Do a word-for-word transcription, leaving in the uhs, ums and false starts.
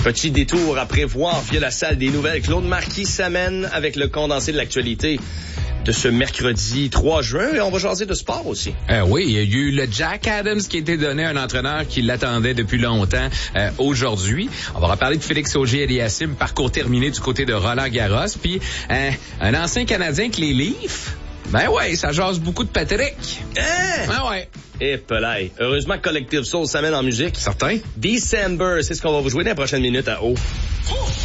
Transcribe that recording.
Petit détour à prévoir via la salle des nouvelles. Claude Marquis s'amène avec le condensé de l'actualité de ce mercredi trois juin. Et on va jaser de sport aussi. Euh, oui, il y a eu le Jack Adams qui a été donné à un entraîneur qui l'attendait depuis longtemps euh, aujourd'hui. On va reparler de Félix Auger-Aliassime, parcours terminé du côté de Roland-Garros. Puis euh, un ancien Canadien que les Leafs, ben ouais, ça jase beaucoup de Patrick. Hein? Ben ouais. Et pelay. Heureusement que Collective Soul s'amène en musique. Certain. December, c'est ce qu'on va vous jouer dans les prochaines minutes à haut.